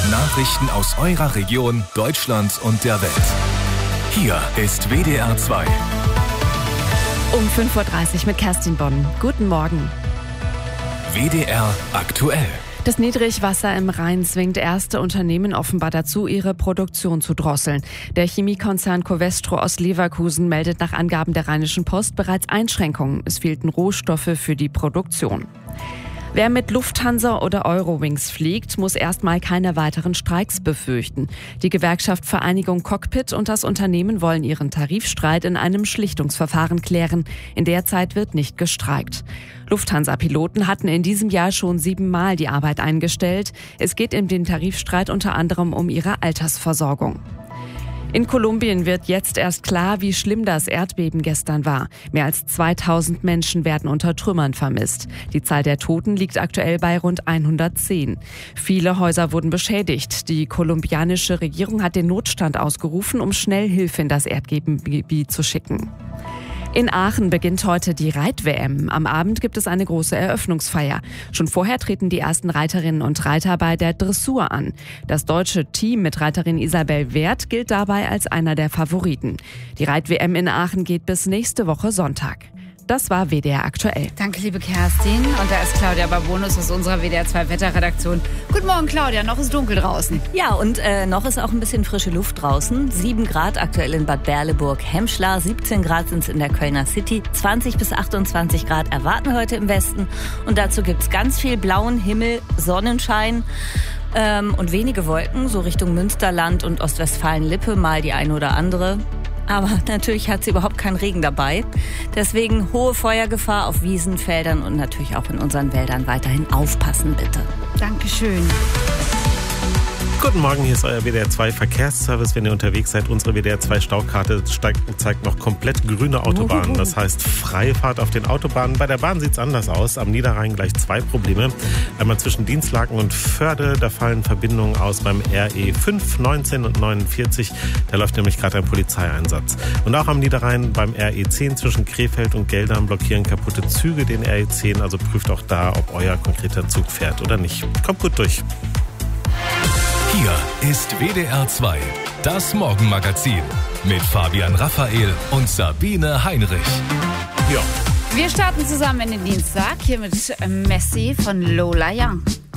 Nachrichten aus eurer Region, Deutschland und der Welt. Hier ist WDR 2. Um 5:30 Uhr mit Kerstin Bonn. Guten Morgen. WDR aktuell. Das Niedrigwasser im Rhein zwingt erste Unternehmen offenbar dazu, ihre Produktion zu drosseln. Der Chemiekonzern Covestro aus Leverkusen meldet nach Angaben der Rheinischen Post bereits Einschränkungen. Es fehlten Rohstoffe für die Produktion. Wer mit Lufthansa oder Eurowings fliegt, muss erstmal keine weiteren Streiks befürchten. Die Gewerkschaft Vereinigung Cockpit und das Unternehmen wollen ihren Tarifstreit in einem Schlichtungsverfahren klären. In der Zeit wird nicht gestreikt. Lufthansa-Piloten hatten in diesem Jahr schon 7-mal die Arbeit eingestellt. Es geht in dem Tarifstreit unter anderem um ihre Altersversorgung. In Kolumbien wird jetzt erst klar, wie schlimm das Erdbeben gestern war. Mehr als 2000 Menschen werden unter Trümmern vermisst. Die Zahl der Toten liegt aktuell bei rund 110. Viele Häuser wurden beschädigt. Die kolumbianische Regierung hat den Notstand ausgerufen, um schnell Hilfe in das Erdbebengebiet zu schicken. In Aachen beginnt heute die Reit-WM. Am Abend gibt es eine große Eröffnungsfeier. Schon vorher treten die ersten Reiterinnen und Reiter bei der Dressur an. Das deutsche Team mit Reiterin Isabel Werth gilt dabei als einer der Favoriten. Die Reit-WM in Aachen geht bis nächste Woche Sonntag. Das war WDR aktuell. Danke, liebe Kerstin. Und da ist Claudia Babonus aus unserer WDR 2 Wetterredaktion. Guten Morgen, Claudia. Noch ist dunkel draußen. Ja, und noch ist auch ein bisschen frische Luft draußen. 7 Grad aktuell in Bad Berleburg-Hemschlar. 17 Grad sind es in der Kölner City. 20 bis 28 Grad erwarten wir heute im Westen. Und dazu gibt es ganz viel blauen Himmel, Sonnenschein. Und wenige Wolken, so Richtung Münsterland und Ostwestfalen-Lippe, mal die eine oder andere. Aber natürlich hat sie überhaupt keinen Regen dabei. Deswegen hohe Feuergefahr auf Wiesen, Feldern und natürlich auch in unseren Wäldern. Weiterhin aufpassen, bitte. Dankeschön. Guten Morgen, hier ist euer WDR 2 Verkehrsservice. Wenn ihr unterwegs seid, unsere WDR 2 Staukarte zeigt noch komplett grüne Autobahnen. Das heißt freie Fahrt auf den Autobahnen. Bei der Bahn sieht es anders aus. Am Niederrhein gleich 2 Probleme. Einmal zwischen Dienstlaken und Förde. Da fallen Verbindungen aus beim RE 5, 19 und 49. Da läuft nämlich gerade ein Polizeieinsatz. Und auch am Niederrhein beim RE 10 zwischen Krefeld und Geldern blockieren kaputte Züge den RE 10. Also prüft auch da, ob euer konkreter Zug fährt oder nicht. Kommt gut durch. Hier ist WDR 2, das Morgenmagazin mit Fabian Raphael und Sabine Heinrich. Ja. Wir starten zusammen in den Dienstag hier mit Messi von Lola Young.